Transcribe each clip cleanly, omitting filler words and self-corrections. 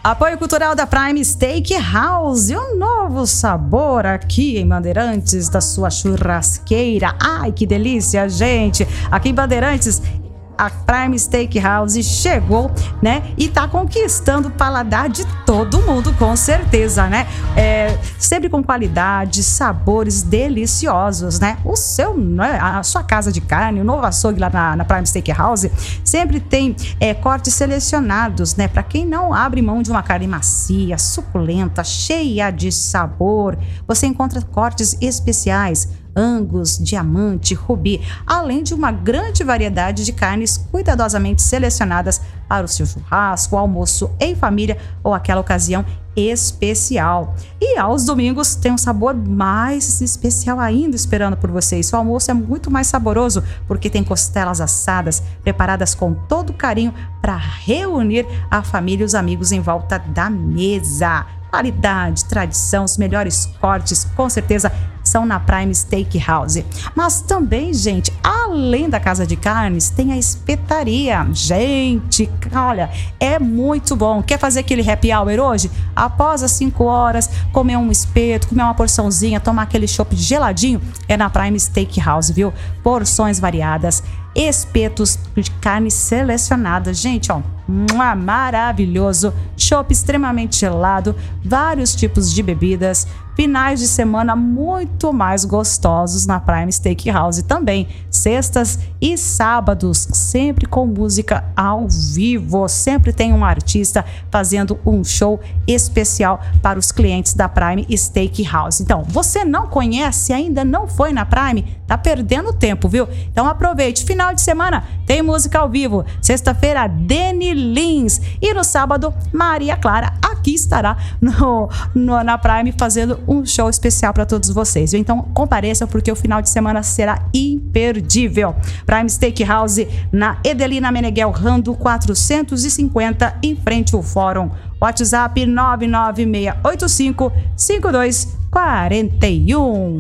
Apoio cultural da Prime Steakhouse, um novo sabor aqui em Bandeirantes da sua churrasqueira. Ai, que delícia, gente! Aqui em Bandeirantes, a Prime Steakhouse chegou, né? E tá conquistando o paladar de todo mundo, com certeza, né? Sempre com qualidade, sabores deliciosos, né? A sua casa de carne, o novo açougue lá na Prime Steakhouse, sempre tem cortes selecionados, né? Para quem não abre mão de uma carne macia, suculenta, cheia de sabor, você encontra cortes especiais, Angus, diamante, rubi, além de uma grande variedade de carnes cuidadosamente selecionadas para o seu churrasco, almoço em família ou aquela ocasião especial. E aos domingos tem um sabor mais especial ainda esperando por vocês. O almoço é muito mais saboroso porque tem costelas assadas preparadas com todo carinho para reunir a família e os amigos em volta da mesa. Qualidade, tradição, os melhores cortes, com certeza, são na Prime Steakhouse. Mas também, gente, além da casa de carnes, tem a espetaria. Gente, olha, é muito bom. Quer fazer aquele happy hour hoje? Após as 5 horas, comer um espeto, comer uma porçãozinha, tomar aquele chopp geladinho, é na Prime Steakhouse, viu? Porções variadas, espetos de carne selecionada. Gente, ó, maravilhoso. Chopp extremamente gelado, vários tipos de bebidas, finais de semana muito mais gostosos na Prime Steakhouse também. Sextas e sábados, sempre com música ao vivo. Sempre tem um artista fazendo um show especial para os clientes da Prime Steakhouse. Então, você não conhece, ainda não foi na Prime? Tá perdendo tempo, viu? Então aproveite. Final de semana tem música ao vivo. Sexta-feira, Deni Lins. E no sábado, Maria Clara aqui estará na Prime fazendo um show especial para todos vocês. Então compareçam porque o final de semana será imperdível. Prime Steakhouse na Edelina Meneghel Rando 450, em frente ao Fórum. WhatsApp 99685 5241.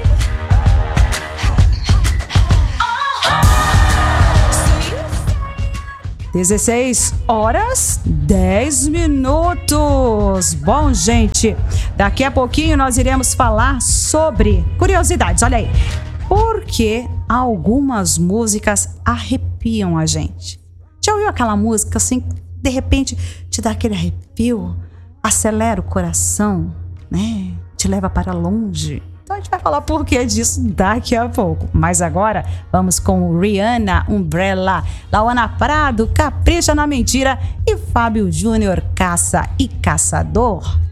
16 horas 10 minutos. Bom, gente, daqui a pouquinho nós iremos falar sobre curiosidades. Olha aí, porque algumas músicas arrepiam a gente. Já ouviu aquela música assim, de repente te dá aquele arrepio, acelera o coração, né? Te leva para longe. Então a gente vai falar por que disso daqui a pouco. Mas agora vamos com Rihanna, Umbrella, Lauana Prado, Capricha na Mentira e Fábio Júnior, Caça e Caçador.